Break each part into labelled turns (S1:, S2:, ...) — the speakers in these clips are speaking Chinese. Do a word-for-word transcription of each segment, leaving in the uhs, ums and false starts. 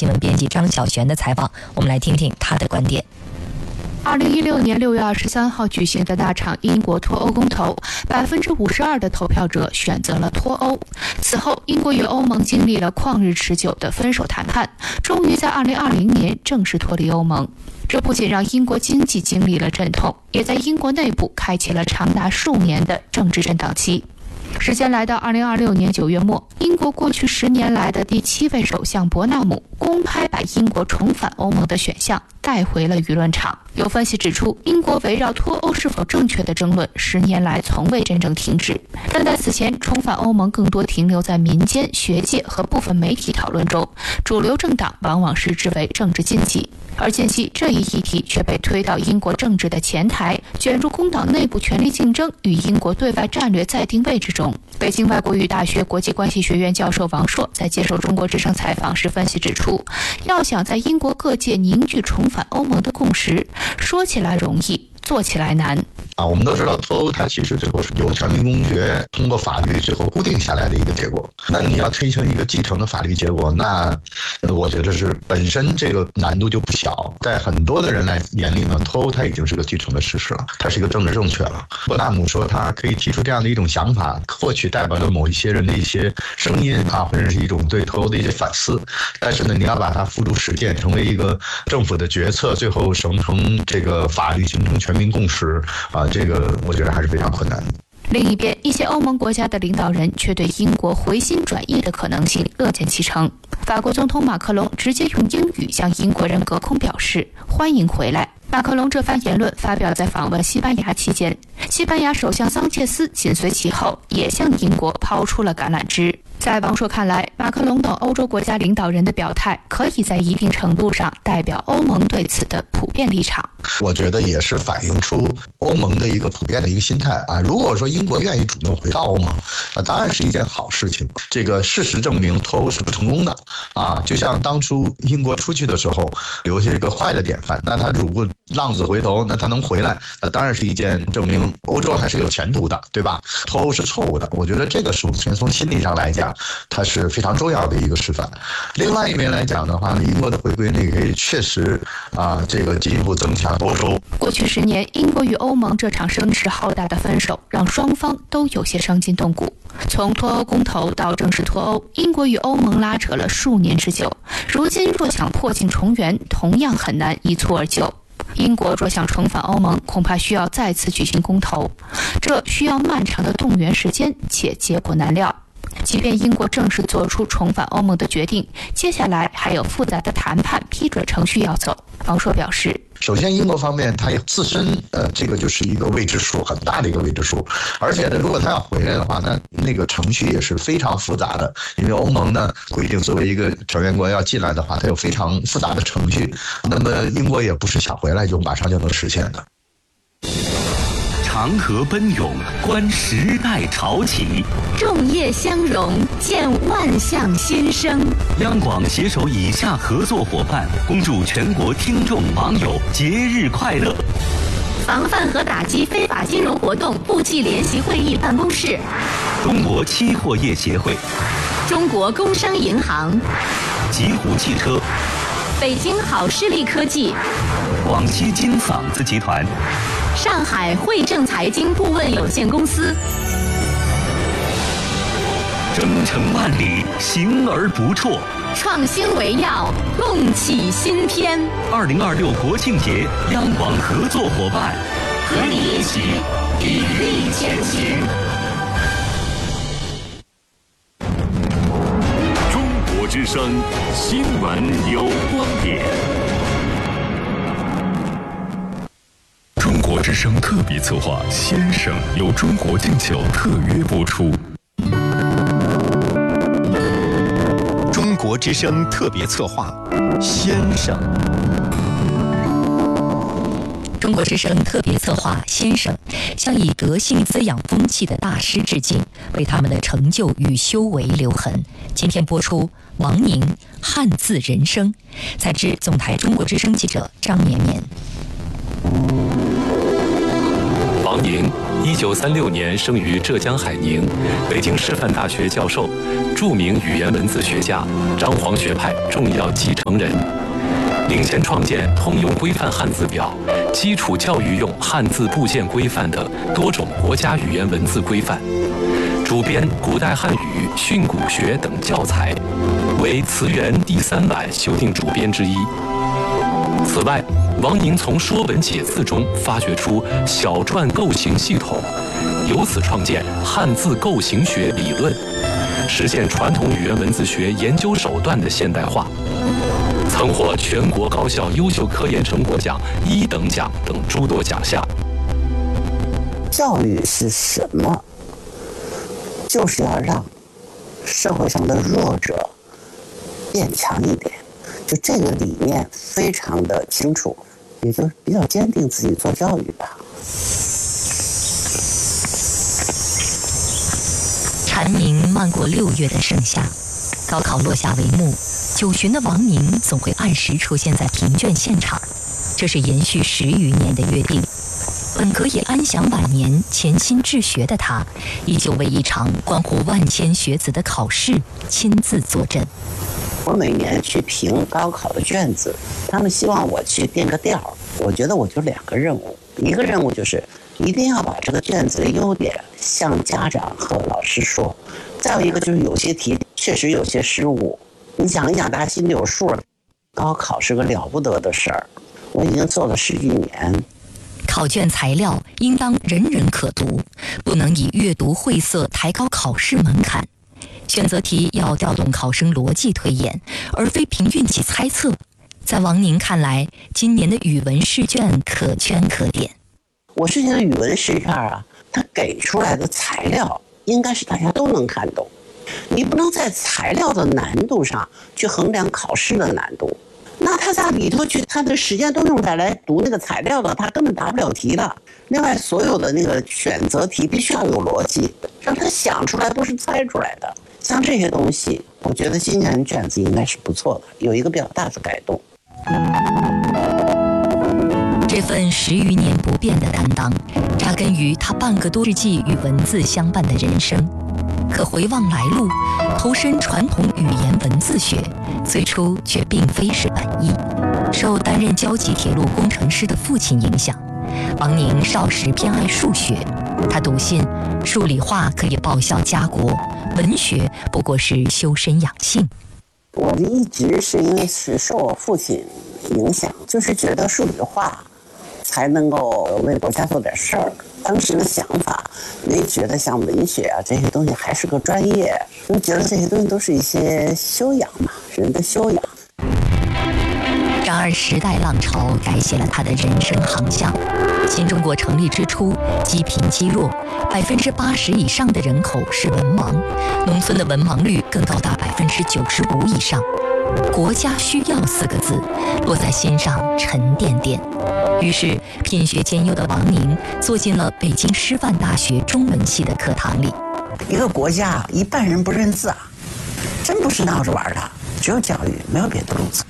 S1: 新闻编辑张小璇的采访，我们来听听他的观点。
S2: 二零一六年六月二十三号举行的那场英国脱欧公投，百分之五十二的投票者选择了脱欧。此后，英国与欧盟经历了旷日持久的分手谈判，终于在二零二零年正式脱离欧盟。这不仅让英国经济经历了阵痛，也在英国内部开启了长达数年的政治震荡期。时间来到二零二六年九月末，英国过去十年来的第七位首相伯纳姆公开把英国重返欧盟的选项带回了舆论场。有分析指出，英国围绕脱欧是否正确的争论十年来从未真正停止，但在此前重返欧盟更多停留在民间、学界和部分媒体讨论中，主流政党往往视之为政治禁忌。而近期这一议题却被推到英国政治的前台，卷入工党内部权力竞争与英国对外战略再定位之中。北京外国语大学国际关系学院教授王硕在接受中国之声采访时分析指出，要想在英国各界凝聚重返欧盟的共识，说起来容易，做起来难。
S3: 啊，我们都知道脱欧它其实最后是由全民公决通过法律最后固定下来的一个结果。那你要推行一个继承的法律结果，那我觉得是本身这个难度就不小。在很多的人来眼里呢，脱欧它已经是个继承的事实了，它是一个政治正确了。伯纳姆说他可以提出这样的一种想法，或许代表了某一些人的一些声音啊，或者是一种对脱欧的一些反思。但是呢，你要把它付诸实践，成为一个政府的决策，最后形成这个法律，形成全民共识啊。这个我觉得还是非常困难的。
S2: 另一边，一些欧盟国家的领导人却对英国回心转意的可能性乐见其成。法国总统马克龙直接用英语向英国人隔空表示欢迎回来。马克龙这番言论发表在访问西班牙期间，西班牙首相桑切斯紧随其后，也向英国抛出了橄榄枝。在王硕看来，马克龙等欧洲国家领导人的表态可以在一定程度上代表欧盟对此的普遍立场。
S3: 我觉得也是反映出欧盟的一个普遍的一个心态啊。如果说英国愿意主动回到欧盟，那当然是一件好事情。这个事实证明脱欧是不成功的啊，就像当初英国出去的时候留下一个坏的典范，那他如果浪子回头，那他能回来，那当然是一件证明欧洲还是有前途的，对吧？脱欧是错误的，我觉得这个首先从心理上来讲，它是非常重要的一个示范。另外一面来讲的话，英国的回归呢，可以确实啊，这个进一步增强欧洲。
S2: 过去十年，英国与欧盟这场声势浩大的分手，让双方都有些伤筋动骨。从脱欧公投到正式脱欧，英国与欧盟拉扯了数年之久。如今若想破镜重圆，同样很难一蹴而就。英国若想重返欧盟，恐怕需要再次举行公投，这需要漫长的动员时间，且结果难料。即便英国正式做出重返欧盟的决定，接下来还有复杂的谈判批准程序要走。王硕表示，
S3: 首先英国方面它自身呃这个就是一个未知数，很大的一个未知数，而且呢，如果他要回来的话，那那个程序也是非常复杂的，因为欧盟呢规定作为一个成员国要进来的话，它有非常复杂的程序，那么英国也不是想回来就马上就能实现的。
S4: 长河奔涌，观时代潮起；
S5: 众业相融，见万象新生。
S4: 央广携手以下合作伙伴，恭祝全国听众网友节日快乐。
S5: 防范和打击非法金融活动部际联席会议办公室，
S4: 中国期货业协会，
S5: 中国工商银行，
S4: 极狐汽车，
S5: 北京好视力科技，
S4: 广西金嗓子集团，
S5: 上海汇正财经顾问有限公司。
S4: 征程万里，行而不辍，
S5: 创新为要，共启新篇。
S4: 二零二六国庆节，央广合作伙伴，
S5: 和你一起砥砺前行。
S6: 中国之声新闻有观点。
S7: 中国之声特别策划《先生》由中国进球特约播出。
S8: 中国之声特别策划《先生》。
S1: 中国之声特别策划《先生》向以德性滋养风气的大师致敬，为他们的成就与修为留痕。今天播出王宁汉字人生，采自总台中国之声记者张绵绵。
S6: 王宁，
S9: 一九三六年生于浙江海宁，北京师范大学教授，著名语言文字学家，张黄学派重要继承人，领衔创建通用规范汉字表、基础教育用汉字部件规范等多种国家语言文字规范，主编古代汉语、训诂学等教材，为词源第三版修订主编之一。此外，王宁从《说文解字》中发掘出小篆构形系统，由此创建汉字构形学理论，实现传统语言文字学研究手段的现代化，曾获全国高校优秀科研成果奖一等奖等诸多奖项。
S10: 教育是什么？就是要让社会上的弱者变强一点，就这个理念非常的清楚，也就比较坚定自己做教育吧。
S1: 蝉鸣漫过六月的盛夏，高考落下帷幕，九旬的王宁总会按时出现在评卷现场，这是延续十余年的约定。本可以安享晚年、潜心治学的他，依旧为一场关乎万千学子的考试亲自坐镇。
S10: 我每年去评高考的卷子，他们希望我去垫个调，我觉得我就两个任务，一个任务就是一定要把这个卷子的优点向家长和老师说，再有一个就是有些题确实有些失误，你想一想大家心里有数了。高考是个了不得的事儿，我已经做了十几年。
S1: 考卷材料应当人人可读，不能以阅读晦涩抬高考试门槛。选择题要调动考生逻辑推演，而非凭运气猜测。在王宁看来，今年的语文试卷可圈可点。
S10: 我是觉得语文试卷啊，它给出来的材料应该是大家都能看懂，你不能在材料的难度上去衡量考试的难度。那他在里头去，他的时间都用在来读那个材料了，他根本答不了题了。另外，所有的那个选择题必须要有逻辑，让他想出来，不是猜出来的。像这些东西，我觉得今年的卷子应该是不错的，有一个比较大的改动。
S1: 这份十余年不变的担当，扎根于他半个多世纪与文字相伴的人生。可回望来路，投身传统语言文字学，最初却并非是本意。受担任交集铁路工程师的父亲影响，王宁少时偏爱数学。他笃信数理化可以报效家国，文学不过是修身养性。
S10: 我一直是因为是受我父亲影响，就是觉得数理化才能够为国家做点事儿。当时的想法没觉得像文学啊这些东西还是个专业，就觉得这些东西都是一些修养嘛，人的修养。
S1: 然而时代浪潮改写了他的人生航向。新中国成立之初，积贫积弱，百分之八十以上的人口是文盲，农村的文盲率更高达百分之九十五以上。国家需要四个字落在心上沉甸甸。于是品学兼优的王宁坐进了北京师范大学中文系的课堂里。
S10: 一个国家一半人不认字啊，真不是闹着玩的，只有教育，没有别的路子。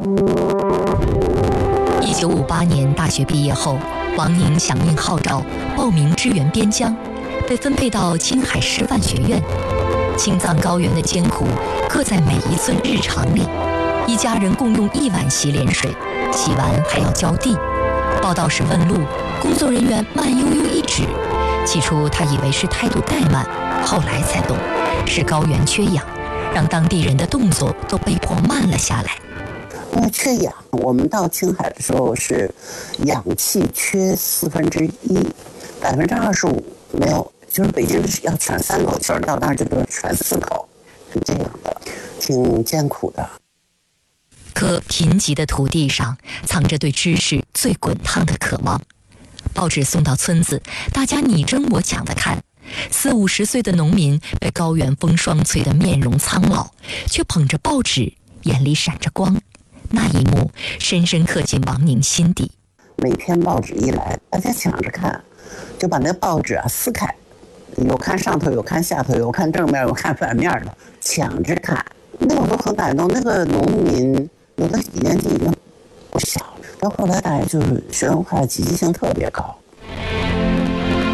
S1: 一九五八年大学毕业后，王宁响应号召报名支援边疆，被分配到青海师范学院。青藏高原的艰苦刻在每一寸日常里，一家人共用一碗洗脸水，洗完还要浇地。报到时问路，工作人员慢悠悠一指，起初他以为是态度怠慢，后来才懂是高原缺氧，让当地人的动作都被迫慢了下来。
S10: 因为缺氧，我们到青海的时候是氧气缺四分之一，百分之二十五没有，就是北京要喘三口气儿，到那儿就得喘四口，是这样的，挺艰苦的。
S1: 可贫瘠的土地上藏着对知识最滚烫的渴望。报纸送到村子，大家你争我抢的看。四五十岁的农民被高原风霜吹得面容苍老，却捧着报纸，眼里闪着光。那一幕深深刻进王宁心底。
S10: 每天报纸一来，大家抢着看，就把那报纸啊撕开，有看上头，有看下头，有看正面，有看反面的，抢着看。那我都很感动。那个农民有的年纪已经不小了，到后来大家就是学文化积极性特别高。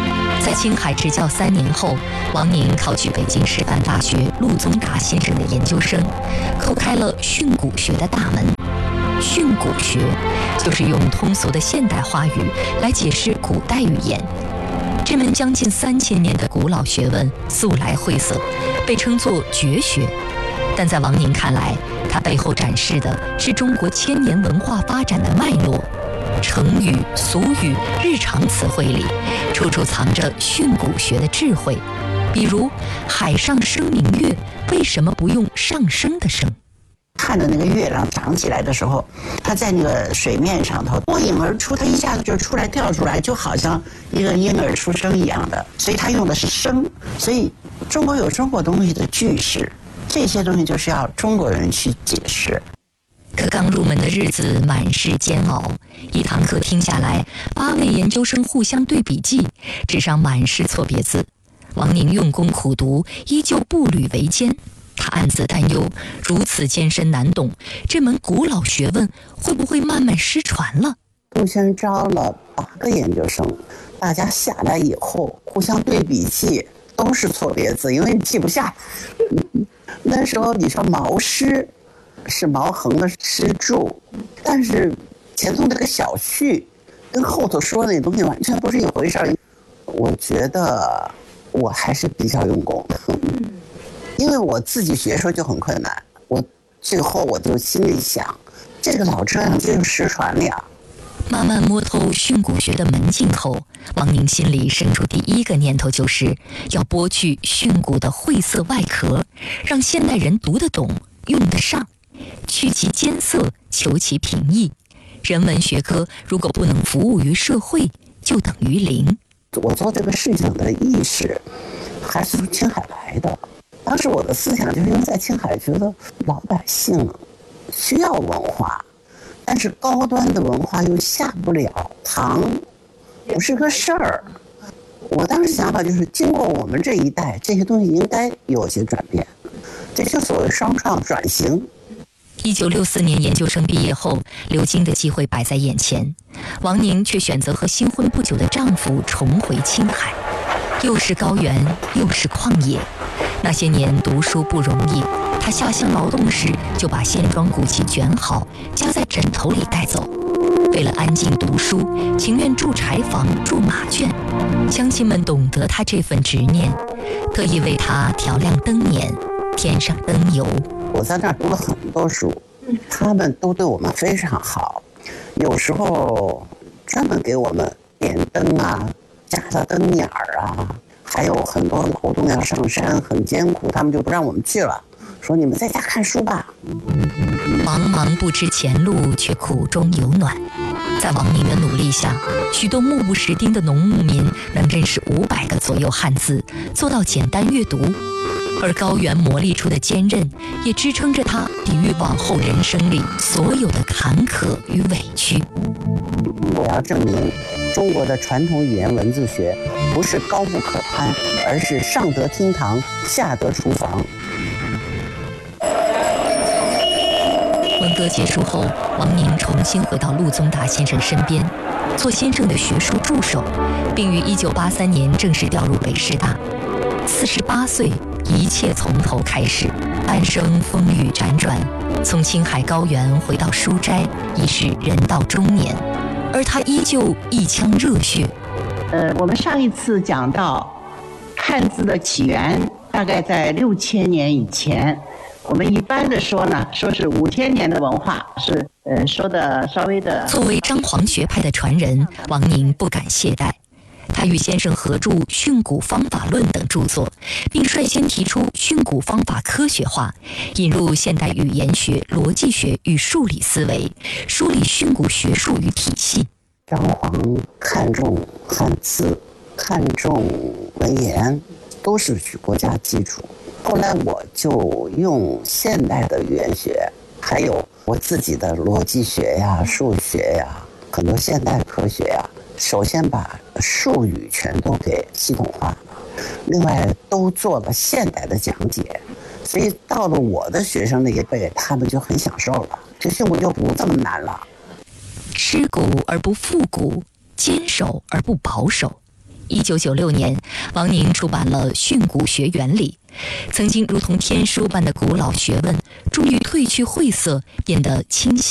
S1: 在青海执教三年后，王宁考取北京师范大学陆宗达先生的研究生，叩开了训诂学的大门。训诂学就是用通俗的现代话语来解释古代语言。这门将近三千年的古老学问素来晦涩，被称作绝学。但在王宁看来，它背后展示的是中国千年文化发展的脉络。成语、俗语、日常词汇里，处处藏着训诂学的智慧。比如“海上生明月”，为什么不用上升的升？
S10: 看着那个月亮长起来的时候，它在那个水面上头脱颖而出，它一下子就出来跳出来，就好像一个婴儿出生一样的。所以它用的是声。所以中国有中国东西的句式，这些东西就是要中国人去解释。
S1: 可刚入门的日子满是煎熬，一堂课听下来，八位研究生互相对笔记，纸上满是错别字。王宁用功苦读，依旧步履维艰。他暗自担忧，如此艰深难懂，这门古老学问会不会慢慢失传了？
S10: 陆先生招了八个研究生，大家下来以后互相对笔记，都是错别字，因为你记不下。那时候你说毛诗是毛横的诗注，但是前头那个小序跟后头说那东西完全不是一回事儿。我觉得我还是比较用功的，因为我自己学的时候就很困难，我最后我就心里想，这个老这样就失传了呀。
S1: 慢慢摸透训诂学的门径后，王宁心里生出第一个念头，就是要剥去训诂的晦涩外壳，让现代人读得懂、用得上，去其艰涩，求其平易。人文学科如果不能服务于社会，就等于零。
S10: 我做这个事情的意识还是从青海来的。当时我的思想就是因为在青海觉得老百姓需要文化，但是高端的文化又下不了堂，不是个事儿。我当时想法就是，经过我们这一代，这些东西应该有些转变，这就所谓双创转型。
S1: 一九六四年研究生毕业后，流经的机会摆在眼前，王宁却选择和新婚不久的丈夫重回青海，又是高原，又是旷野。那些年读书不容易，她下乡劳动时就把线装鼓器卷好，夹在枕头里带走。为了安静读书，情愿住柴房、住马圈。乡亲们懂得她这份执念，特意为她调亮灯捻，添上灯油。
S10: 我在那儿读了很多书，他们都对我们非常好，有时候专门给我们点灯啊，加上灯眼儿啊，还有很多劳动要上山，很艰苦，他们就不让我们去了，说你们在家看书吧。
S1: 茫茫不知前路，却苦中有暖。在王宁的努力下，许多目不识丁的农牧民能认识五百个左右汉字，做到简单阅读。而高原磨砺出的坚韧，也支撑着他抵御往后人生里所有的坎坷与委屈。
S10: 我要证明，中国的传统语言文字学不是高不可攀，而是上得厅堂，下得厨房。
S1: 文革结束后，王宁重新回到陆宗达先生身边，做先生的学术助手，并于一九八三年正式调入北师大。四十八岁，一切从头开始，半生风雨辗转，从青海高原回到书斋，已是人到中年，而他依旧一腔热血。
S11: 呃，我们上一次讲到汉字的起源，大概在六千年以前。我们一般的说呢，说是五千年的文化，是呃说的稍微的。
S1: 作为张黄学派的传人，王宁不敢懈怠。他与先生合著《训诂方法论》等著作，并率先提出训诂方法科学化，引入现代语言学、逻辑学与数理思维，梳理训诂学术与体系。
S10: 张黄看重汉字，看重文言，都是国家基础。后来我就用现代的语言学，还有我自己的逻辑学呀、数学呀、很多现代科学呀，首先把术语全都给系统化，另外都做了现代的讲解，所以到了我的学生那一辈，他们就很享受了，这训诂就不这么难了。
S1: 吃古而不复古，坚守而不保守， 一九九六年，王宁出版了《训诂学原理》，曾经如同天书般的古老学问，终于褪去晦涩，变得清晰